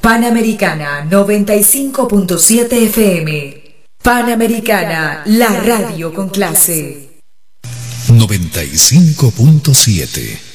Panamericana 95.7 FM. Panamericana, la radio con clase. 95.7